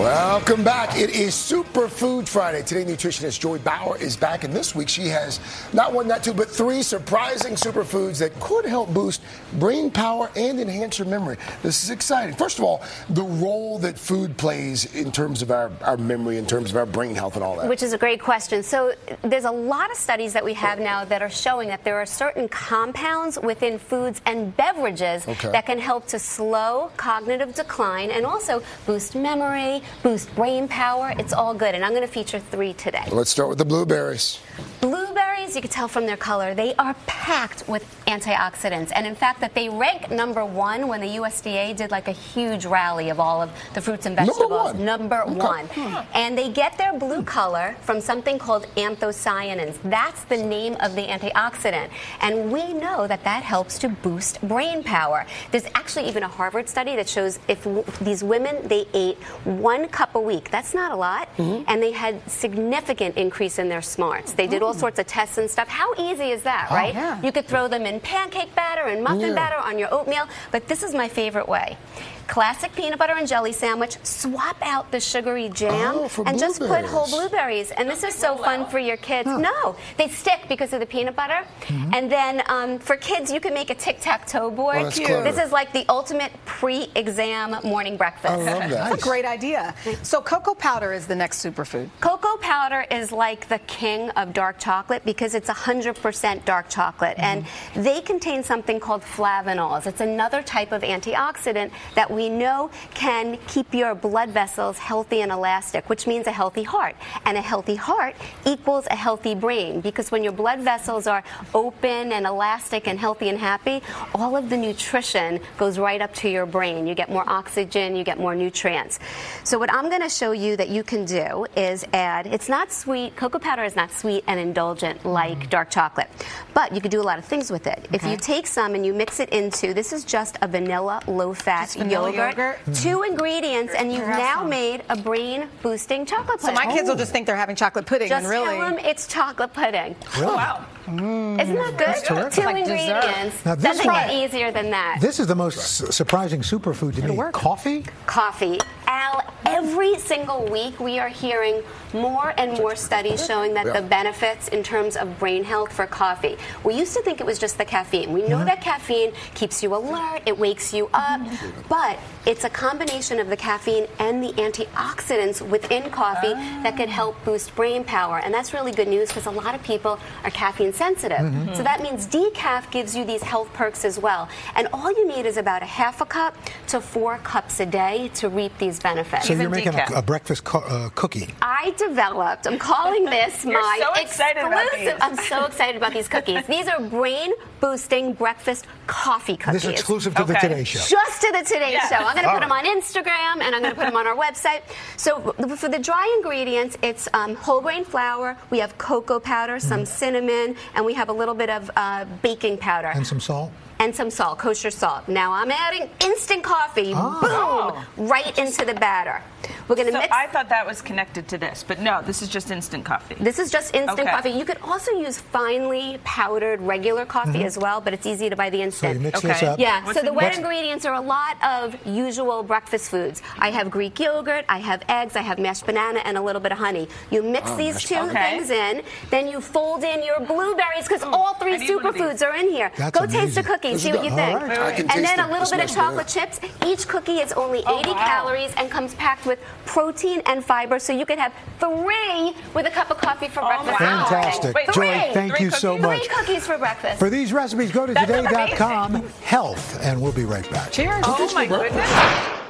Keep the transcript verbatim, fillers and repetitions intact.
Welcome back. It is Superfood Friday. Today, nutritionist Joy Bauer is back, and this week she has not one, not two, but three surprising superfoods that could help boost brain power and enhance your memory. This is exciting. First of all, the role that food plays in terms of our, our memory, in terms of our brain health and all that. Which is a great question. So there's a lot of studies that we have now that are showing that there are certain compounds within foods and beverages Okay. that can help to slow cognitive decline and also boost memory, boost brain power. It's all good. And I'm going to feature three today. Let's start with the blueberries. Blueberries, you can tell from their color, they are packed with antioxidants. And in fact, that they rank number one when the U S D A did like a huge rally of all of the fruits and vegetables. Number one. Number Okay. one. And they get their blue color from something called anthocyanins. That's the name of the antioxidant. And we know that that helps to boost brain power. There's actually even a Harvard study that shows if w- these women, they ate one cup a week, that's not a lot, Mm-hmm. and they had significant increase in their smarts. They did all sorts of tests and stuff. How easy is that, right? yeah. You could throw them in pancake batter and muffin Yeah. batter on your oatmeal, but this is my favorite way. Classic peanut butter and jelly sandwich, swap out the sugary jam, Oh, for and just put blueberries. whole blueberries. And this is so fun for your kids. No, they stick because of the peanut butter. And then um, for kids, you can make a tic-tac-toe board. Oh, that's clever. This is like the ultimate pre-exam morning breakfast. I love that. That's a great idea. So cocoa powder is the next superfood. Cocoa powder is like the king of dark chocolate because it's one hundred percent dark chocolate. And they contain something called flavanols. It's another type of antioxidant that we know can keep your blood vessels healthy and elastic, which means a healthy heart. And a healthy heart equals a healthy brain because when your blood vessels are open and elastic and healthy and happy, all of the nutrition goes right up to your brain. You get more oxygen, you get more nutrients. So what I'm going to show you that you can do is add, it's not sweet, cocoa powder is not sweet and indulgent like dark chocolate, but you could do a lot of things with it. If you take some and you mix it into, this is just a vanilla low-fat Just vanilla yogurt, yogurt? two ingredients, and you've now Awesome. made a brain-boosting chocolate So pudding. my kids will just think they're having chocolate pudding Just and really. tell them it's chocolate pudding. Really? Wow. Isn't that good? terrific. Two Like dessert. ingredients. Now, this Doesn't one- get easier than that. This is the most su- surprising superfood to me. work. Coffee? Coffee. Al, every single week we are hearing more and more studies showing that the benefits in terms of brain health for coffee. We used to think it was just the caffeine. We know that caffeine keeps you alert, it wakes you up, but it's a combination of the caffeine and the antioxidants within coffee that could help boost brain power. And that's really good news because a lot of people are caffeine sensitive. So that means decaf gives you these health perks as well. And all you need is about a half a cup to four cups a day to reap these benefits. So you're making a, decaf. a breakfast co- uh, cookie. I developed, I'm calling this You're my so excited about exclusive. these. I'm so excited about these cookies. These are brain boosting breakfast coffee cookies. This is exclusive to the Okay. Today Show. Just to the Today Yeah. Show. I'm going to All put them on Instagram and I'm going to put them on our website. So for the dry ingredients, it's um, whole grain flour. We have cocoa powder, some cinnamon, and we have a little bit of uh, baking powder. And some salt? And some salt, kosher salt. Now I'm adding instant coffee, Oh. boom, right into the batter. We're going to So mix. I thought that was connected to this, but no, this is just instant coffee. This is just instant Okay. coffee. You could also use finely powdered regular coffee as well, but it's easy to buy the So you instant. mix Okay. this up. Yeah, What's so the in wet here? ingredients are a lot of usual breakfast foods. I have Greek yogurt, I have eggs, I have mashed banana, and a little bit of honey. You mix these mashed two banana. Okay. things in, then you fold in your blueberries because all I three need one of these. superfoods are in here. That's Go taste the amazing. cookie, This see is what you good. think. All right. I can And taste then it. a little It's bit of mashed chocolate chips. Each cookie is only Oh, eighty wow. calories and comes packed with protein and fiber, so you could have three with a cup of coffee for Oh, breakfast. wow. Fantastic. Wait, Joy, three. thank Three you so cookies? much. Three cookies for breakfast. For these recipes, go to That's today dot com, amazing. health, and we'll be right back. Cheers. Oh my goodness.